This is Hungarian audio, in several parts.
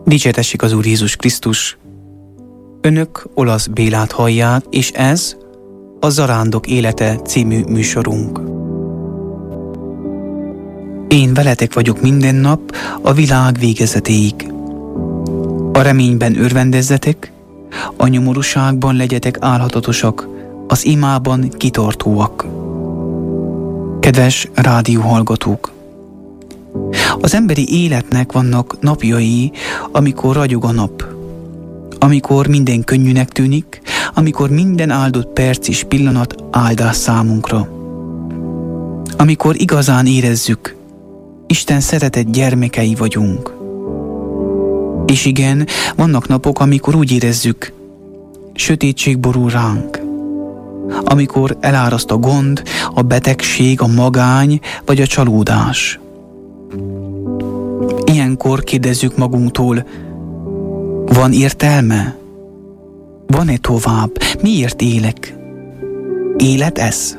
Dicsértessék az Úr Jézus Krisztus! Önök Olasz Bélát hallják, és ez a Zarándok élete című műsorunk. Én veletek vagyok minden nap a világ végezetéig. A reményben örvendezzetek, a nyomorúságban legyetek álhatatosak, az imában kitartóak. Kedves rádióhallgatók! Az emberi életnek vannak napjai, amikor ragyog a nap, amikor minden könnyűnek tűnik, amikor minden áldott perc és pillanat áldás számunkra. Amikor igazán érezzük, Isten szeretett gyermekei vagyunk. És igen, vannak napok, amikor úgy érezzük, sötétség borul ránk. Amikor eláraszt a gond, a betegség, a magány vagy a csalódás. Ilyenkor kérdezzük magunktól, van értelme? Van-e tovább? Miért élek? Élet ez?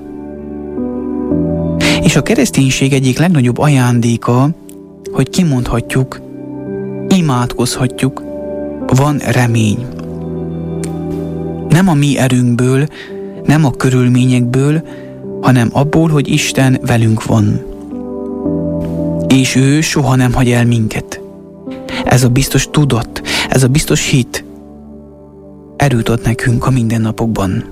És a kereszténység egyik legnagyobb ajándéka, hogy kimondhatjuk, imádkozhatjuk, van remény. Nem a mi erőnkből, nem a körülményekből, hanem abból, hogy Isten velünk van. És ő soha nem hagy el minket. Ez a biztos tudat, ez a biztos hit erőt ad nekünk a mindennapokban.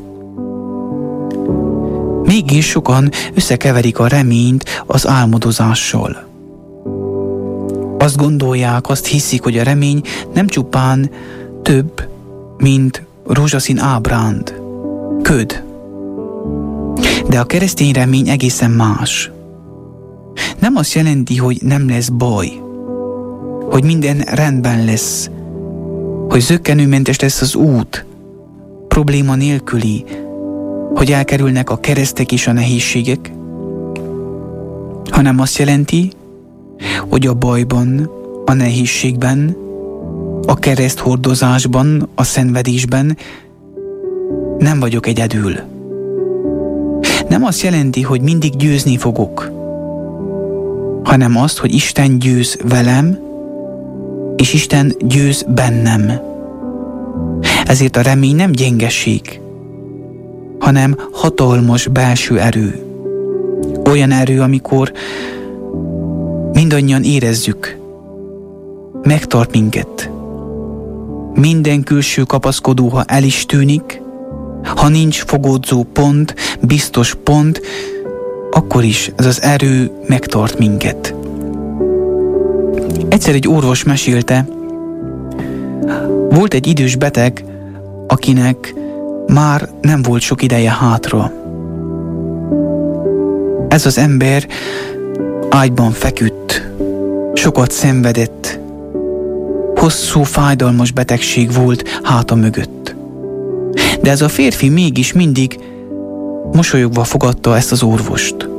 Mégis sokan összekeverik a reményt az álmodozással. Azt gondolják, azt hiszik, hogy a remény nem csupán több, mint rózsaszín ábránd, köd. De a keresztény remény egészen más. Nem azt jelenti, hogy nem lesz baj, hogy minden rendben lesz, hogy zökkenőmentes lesz az út, probléma nélküli, hogy elkerülnek a keresztek és a nehézségek, hanem azt jelenti, hogy a bajban, a nehézségben, a kereszthordozásban, a szenvedésben nem vagyok egyedül. Nem azt jelenti, hogy mindig győzni fogok, hanem azt, hogy Isten győz velem, és Isten győz bennem. Ezért a remény nem gyengeség, hanem hatalmas belső erő. Olyan erő, amikor mindannyian érezzük, megtart minket. Minden külső kapaszkodó, ha el is tűnik, ha nincs fogódzó pont, biztos pont, akkor is ez az erő megtart minket. Egyszer egy orvos mesélte, volt egy idős beteg, akinek már nem volt sok ideje hátra. Ez az ember ágyban feküdt, sokat szenvedett, hosszú, fájdalmas betegség volt háta mögött. De ez a férfi mégis mindig mosolyogva fogadta ezt az orvost.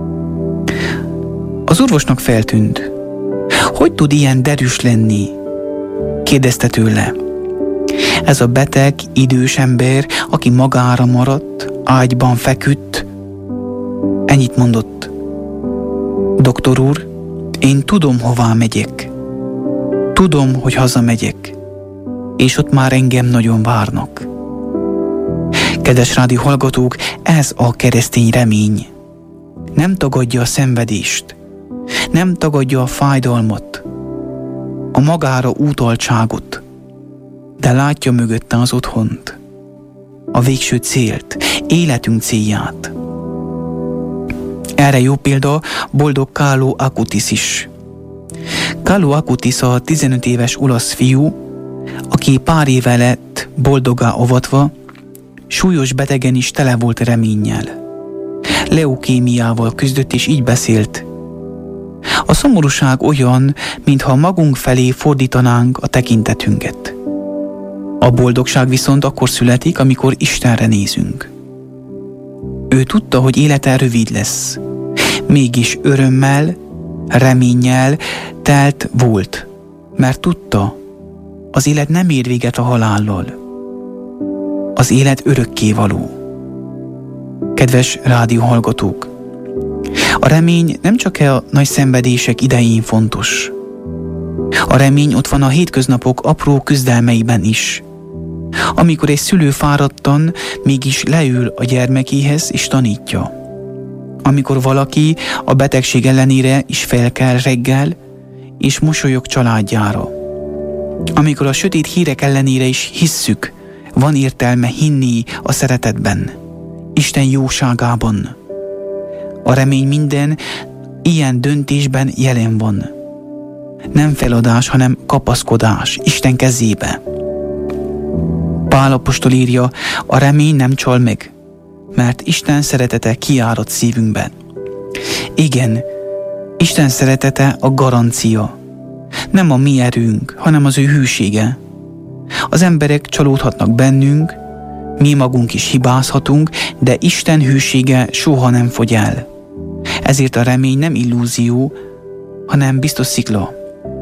Az orvosnak feltűnt, hogy tud ilyen derűs lenni? Kérdezte tőle. Ez a beteg, idős ember, aki magára maradt, ágyban feküdt, ennyit mondott. Doktor úr, én tudom, hová megyek. Tudom, hogy hazamegyek, és ott már engem nagyon várnak. Kedves rádió hallgatók, ez a keresztény remény. Nem tagadja a szenvedést, nem tagadja a fájdalmat, a magára utaltságot, de látja mögötte az otthont, a végső célt, életünk célját. Erre jó példa boldog Carlo Acutis is. Carlo Acutis a 15 éves olasz fiú, aki pár éve lett boldoggá avatva, súlyos betegen is tele volt reménnyel. Leukémiával küzdött, és így beszélt. A szomorúság olyan, mintha magunk felé fordítanánk a tekintetünket. A boldogság viszont akkor születik, amikor Istenre nézünk. Ő tudta, hogy élete rövid lesz. Mégis örömmel, reménnyel telt volt, mert tudta, az élet nem ér véget a halállal. Az élet örökkévaló. Kedves rádióhallgatók! A remény nem csak a nagy szenvedések idején fontos, A remény ott van a hétköznapok apró küzdelmeiben is. Amikor egy szülő fáradtan mégis leül a gyermekéhez és tanítja. Amikor valaki a betegség ellenére is felkel reggel és mosolyog családjára. Amikor a sötét hírek ellenére is hisszük, van értelme hinni a szeretetben, Isten jóságában. A remény minden ilyen döntésben jelen van. Nem feladás, hanem kapaszkodás Isten kezébe. Pál apostol írja, a remény nem csal meg, mert Isten szeretete kiárad szívünkben. Igen, Isten szeretete a garancia. Nem a mi erőnk, hanem az ő hűsége. Az emberek csalódhatnak bennünk, mi magunk is hibázhatunk, de Isten hűsége soha nem fogy el. Ezért a remény nem illúzió, hanem biztos szikla.